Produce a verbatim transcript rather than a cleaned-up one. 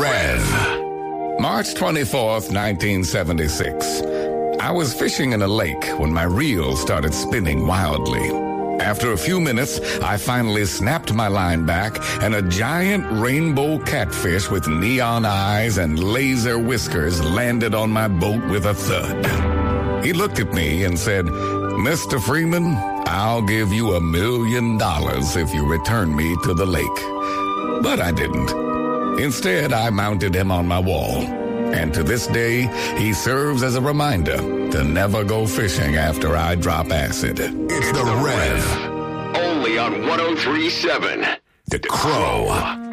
Rev. March twenty-fourth, nineteen seventy-six. I was fishing in a lake when my reel started spinning wildly. After a few minutes, I finally snapped my line back, and a giant rainbow catfish with neon eyes and laser whiskers landed on my boat with a thud. He looked at me and said, "Mister Freeman, I'll give you a million dollars if you return me to the lake." But I didn't. Instead, I mounted him on my wall. And to this day, he serves as a reminder to never go fishing after I drop acid. It's the Rev. Only on one oh three point seven. The Crow.